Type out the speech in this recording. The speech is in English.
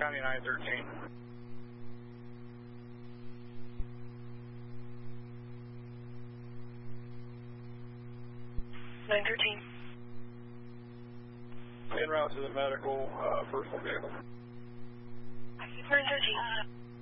County 913. 913. En route to the medical personal vehicle. 913.